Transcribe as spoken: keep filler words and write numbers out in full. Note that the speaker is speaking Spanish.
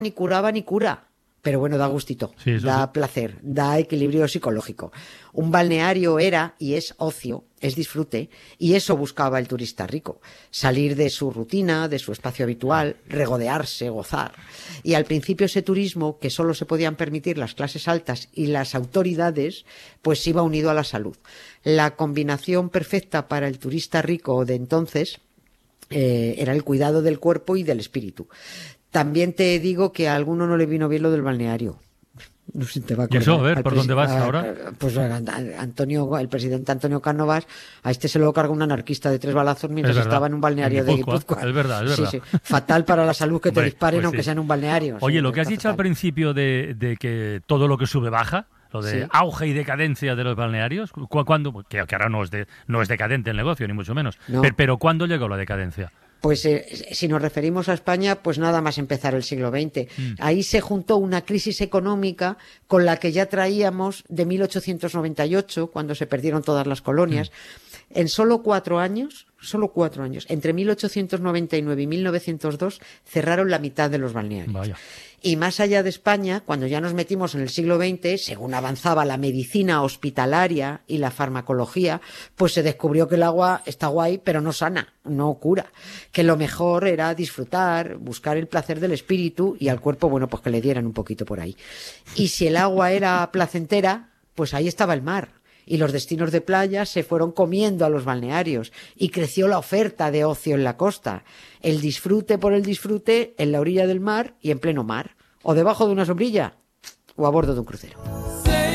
ni curaba ni cura. Pero bueno, da gustito, Sí, eso da sí. placer, da equilibrio psicológico. Un balneario era y es ocio, es disfrute, y eso buscaba el turista rico. Salir de su rutina, de su espacio habitual, regodearse, gozar. Y al principio ese turismo, que solo se podían permitir las clases altas y las autoridades, pues iba unido a la salud. La combinación perfecta para el turista rico de entonces eh, era el cuidado del cuerpo y del espíritu. También te digo que a alguno no le vino bien lo del balneario. No sé si te va a ¿Y eso? acordar. A ver, Al ¿por presi- dónde vas a- ahora? Pues a- a- Antonio, el presidente Antonio Cánovas, a este se lo carga un anarquista de tres balazos mientras Es verdad. estaba en un balneario En de Guipúzcoa. Guipúzcoa. Es verdad, es Sí, verdad. sí. Fatal para la salud que te Hombre, disparen pues aunque sí. sea en un balneario. Oye, Sí, lo que has está dicho al fatal. principio de, de que todo lo que sube baja, lo de Sí. auge y decadencia de los balnearios, ¿cu- ¿cuándo? Que, que ahora no es, de, no es decadente el negocio, ni mucho menos. No. Pero, pero ¿cuándo llegó la decadencia? Pues eh, si nos referimos a España, pues nada más empezar el siglo veinte. Mm. Ahí se juntó una crisis económica con la que ya traíamos de mil ochocientos noventa y ocho, cuando se perdieron todas las colonias. En solo cuatro años, solo cuatro años, entre mil ochocientos noventa y nueve y mil novecientos dos, cerraron la mitad de los balnearios. Vaya. Y más allá de España, cuando ya nos metimos en el siglo veinte, según avanzaba la medicina hospitalaria y la farmacología, pues se descubrió que el agua está guay, pero no sana, no cura. Que lo mejor era disfrutar, buscar el placer del espíritu y al cuerpo, bueno, pues que le dieran un poquito por ahí. Y si el agua era placentera, pues ahí estaba el mar. Y los destinos de playa se fueron comiendo a los balnearios y creció la oferta de ocio en la costa. El disfrute por el disfrute en la orilla del mar y en pleno mar. O debajo de una sombrilla o a bordo de un crucero.